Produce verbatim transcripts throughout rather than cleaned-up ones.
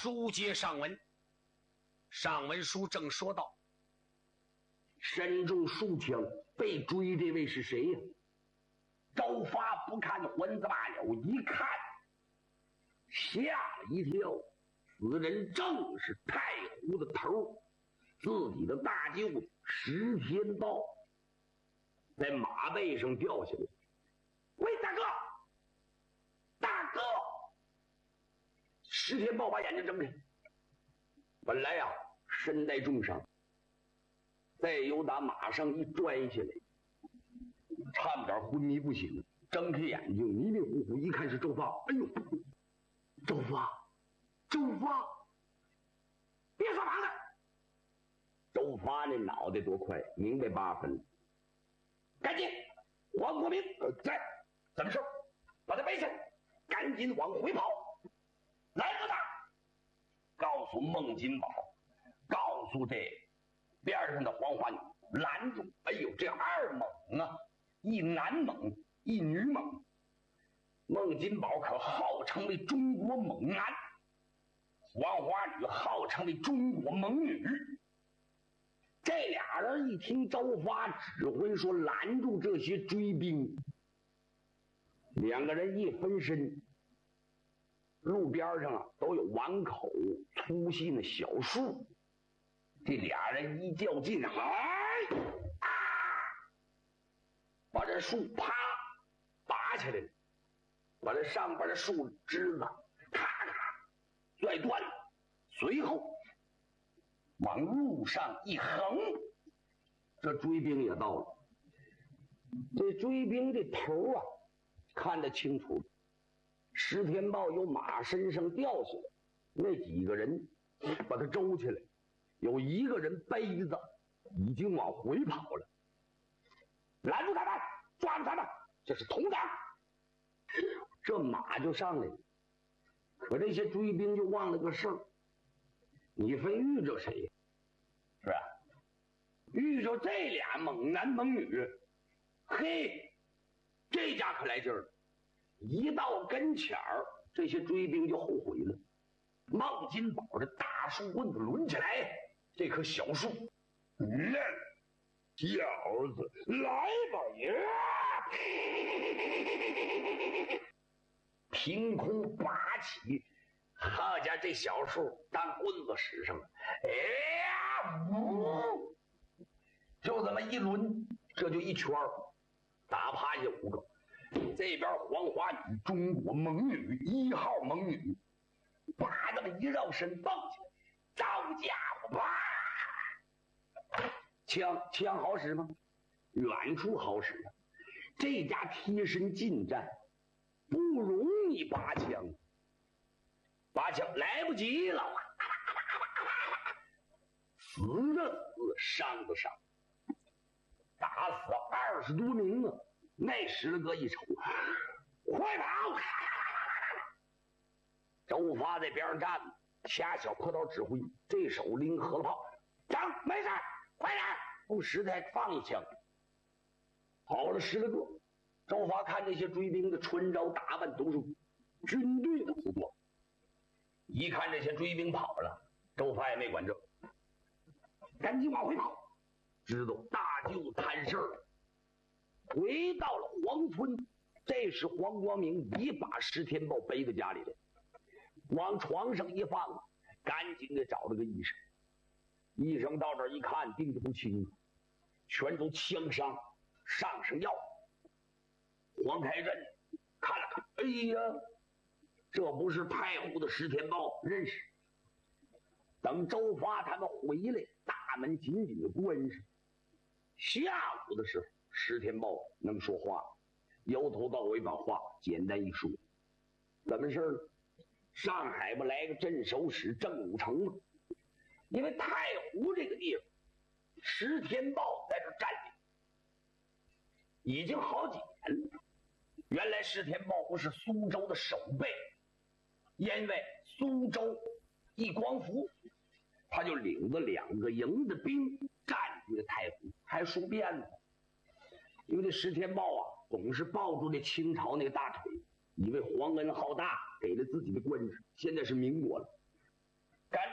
书接上文，上文书正说到， 身中数枪，被追这位是谁呀？周发不看魂子罢了，一看吓了一跳，此人正是太湖的头，自己的大舅子石天豹，在马背上掉下来。喂，大哥，大哥！石天豹把眼睛睁开，本来呀、啊、身带重伤，再由打马上一拽下来，差不点昏迷不醒，睁开眼睛迷迷糊糊，一看是周发。哎呦，周发，周发，别说房子！周发那脑袋多快，明白八分。赶紧，王国明在，怎么事？把他背下来，赶紧往回跑，拦住他，告诉孟金宝，告诉这边上的黄花女拦住。哎呦，这二猛啊，一男猛一女猛，孟金宝可号称为中国猛男，黄花女号称为中国猛女。这俩人一听周发指挥说拦住这些追兵，两个人一分身，路边上啊都有碗口粗细的小树，这俩人一较劲，哎啊，把这树啪拔起来了，把这上边的树枝子咔咔拽断了，随后往路上一横，这追兵也到了。这追兵这头啊看得清楚，石天豹由马身上掉下来，那几个人把他周起来，有一个人背着已经往回跑了。拦住他们，抓住他们，这是同党。这马就上来了，可这些追兵就忘了个事儿，你非遇着谁？是吧？遇着这俩猛男猛女，嘿，这家可来劲儿了。一到跟前儿，这些追兵就后悔了。孟金宝的大树棍子抡起来，这棵小树，来，小子，来吧呀！凭空拔起，好家伙，这小树当棍子使上了。哎呀，呜！就这么一抡，这就一圈打趴下五个。这边黄花女，中国猛女一号猛女，叭这么一绕身蹦起来，糟家伙，啪！枪枪好使吗？远处好使啊！这家贴身近战，不容易拔枪。拔枪来不及了，死的死，伤的伤，打死二十多名啊！那十个一瞅，快跑！周发在边上站着，掐小破刀指挥，这手拎核桃炮，整没事，快点！不时再放一枪。跑了十来个，周发看这些追兵的穿着打扮都是军队的服装，一看这些追兵跑了，周发也没管这，赶紧往回跑，知道大舅摊事儿了。回到了黄村，这时黄光明已把石天豹背到家里来，往床上一放，赶紧给找了个医生。医生到这儿一看，病得不轻，全都枪伤，上上药。黄开镇看了看，哎呀，这不是太湖的石天豹，认识。等周发他们回来，大门紧紧的关上。下午的时候，石天豹能说话，由头到尾把话简单一说。怎么事呢？上海不来个镇守使郑武成吗？因为太湖这个地方，石天豹在这占领已经好几年了。原来石天豹不是苏州的守备，因为苏州一光复，他就领着两个营的兵占据了太湖，还说辫子。因为这石天豹啊，总是抱住这清朝那个大腿，以为皇恩浩大，给了自己的官职。现在是民国了，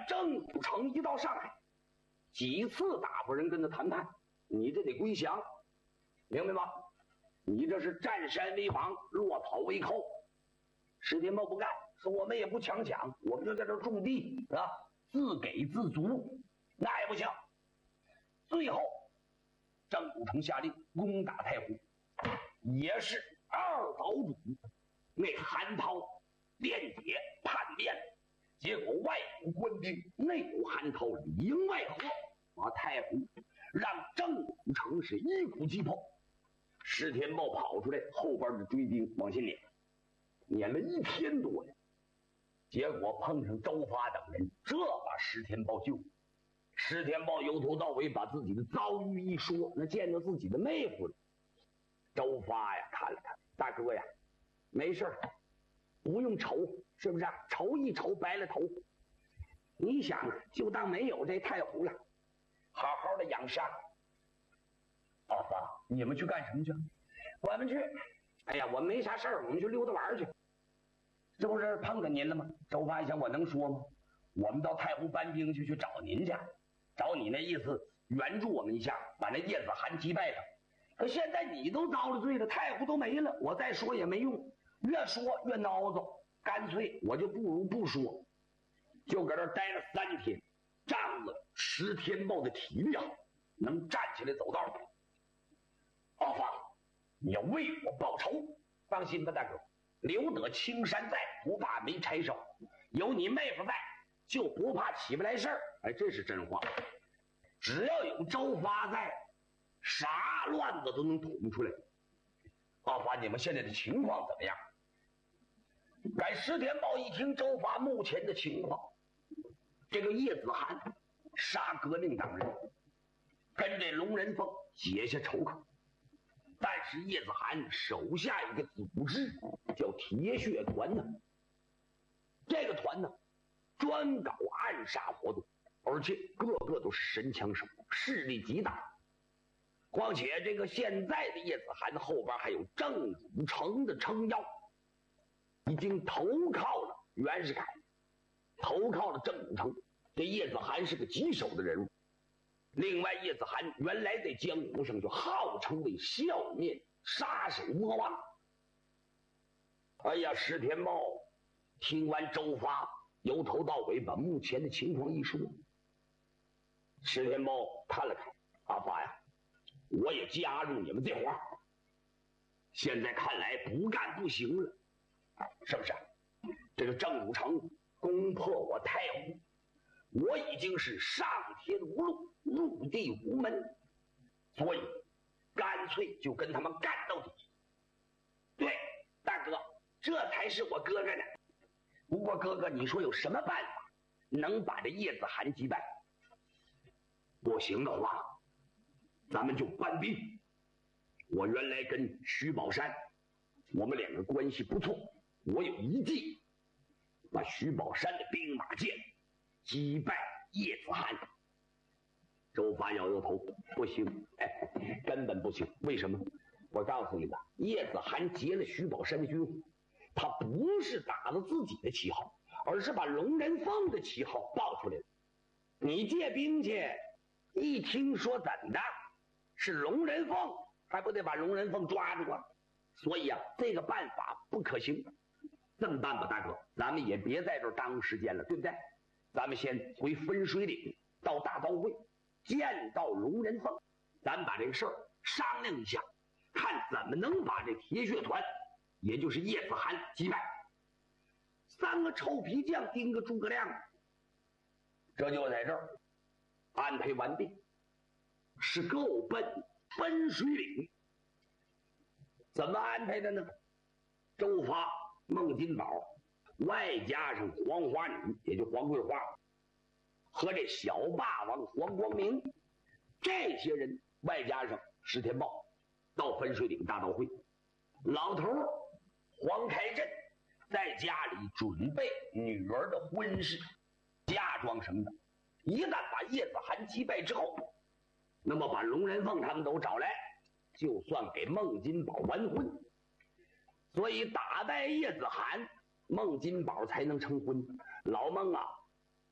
郑祖成一到上海，几次打发人跟他谈判，你这得归降，明白吗？你这是占山为王，落草为寇。石天豹不干，说我们也不强抢，我们就在这种地，是吧？自给自足，那也不行。最后，郑祖成下令攻打太湖，也是二岛主那韩涛辩解叛变，结果外有官兵，内有韩涛，里应外合，把太湖让郑祖成是一鼓击破。石天豹跑出来，后边的追兵往前撵，撵了一天多呀。结果碰上周发等人，这把石天豹救。石天豹由头到尾把自己的遭遇一说，那见到自己的妹夫了。周发呀看了看，大哥呀，没事不用愁，是不是啊？愁一愁白了头。你想就当没有这太湖了，好好的养伤。老子，你们去干什么去？我们去。哎呀，我没啥事儿，我们去溜达玩去。这不是碰着您了吗？周发一想，我能说吗？我们到太湖搬兵去，去找您去，找你那意思援助我们一下，把那叶子涵击败上。可现在你都遭了罪了，太湖都没了，我再说也没用，越说越孬子，干脆我就不如不说，就搁这儿待了三天，仗了石天豹的体力好，能站起来走道。阿发，你要为我报仇。放心吧，大哥，留得青山在，不怕没柴烧。有你妹夫在，就不怕起不来事儿。哎，这是真话。只要有周发在，啥乱子都能捅出来。阿发，你们现在的情况怎么样？改石天豹一听周发目前的情况，这个叶子涵杀革命党人，跟这龙人凤结下仇口。但是叶子涵手下一个组织叫铁血团呢，这个团呢专搞暗杀活动，而且个个都是神枪手，势力极大。况且这个现在的叶子涵后边还有郑祖成的撑腰，已经投靠了袁世凯，投靠了郑祖成。这叶子涵是个棘手的人物。另外，叶子涵原来在江湖上就号称为笑面杀手魔王。哎呀，石天豹听完周发由头到尾把目前的情况一说，石天豹看了看，阿发呀，我也加入你们这伙，现在看来不干不行了，是不是？这个郑祖成攻破我太湖，我已经是上天无路，入地无门，所以干脆就跟他们干到底。对，大哥，这才是我哥哥呢。不过哥哥，你说有什么办法能把这叶子涵击败？不行的话，咱们就搬兵。我原来跟徐宝山，我们两个关系不错，我有一计，把徐宝山的兵马剑击败叶子涵。周发摇摇头，不行，哎，根本不行。为什么？我告诉你吧，叶子涵劫了徐宝山的军火，他不是打了自己的旗号，而是把龙人凤的旗号报出来了。你借兵去，一听说怎的，是龙人凤，还不得把龙人凤抓住啊？所以啊，这个办法不可行。这么办吧，大哥，咱们也别在这儿耽误时间了，对不对？咱们先回分水岭，到大刀会见到龙人凤，咱把这个事儿商量一下，看怎么能把这铁血团，也就是叶子涵击败。三个臭皮匠盯个诸葛亮，这就在这儿安排完毕，是够奔分水岭。怎么安排的呢？周发、孟金宝，外加上黄花女，也就黄桂花，和这小霸王黄光明，这些人外加上石天豹，到分水岭大刀会。老头黄开镇在家里准备女儿的婚事，嫁妆什么的。一旦把叶子涵击败之后，那么把龙人凤他们都找来，就算给孟金宝完婚。所以打败叶子涵，孟金宝才能成婚。老孟啊，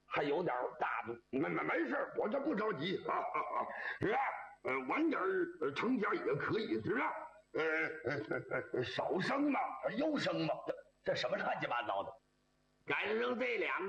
还有点大度。 没没没事，我这不着急啊啊啊！是吧？呃，晚点儿成家也可以，是吧？呃呃呃，少生嘛， 优生嘛，这这什么乱七八糟的？赶上这两